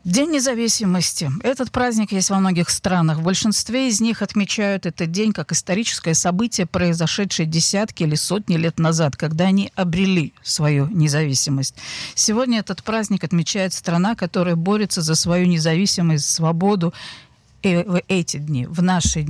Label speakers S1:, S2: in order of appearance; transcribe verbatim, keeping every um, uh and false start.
S1: День независимости. Этот праздник есть во многих странах. В большинстве из них отмечают этот день как историческое событие, произошедшее десятки или сотни лет назад, когда они обрели свою независимость. Сегодня этот праздник отмечает страна, которая борется за свою независимость, свободу. И в эти дни, в наши дни,